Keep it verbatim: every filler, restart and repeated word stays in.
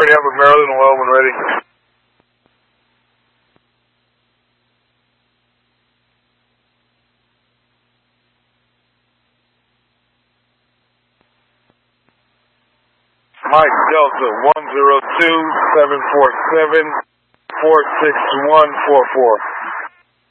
ready up with Maryland and Wellman ready. Mike Delta one zero two seven four seven four six one four four.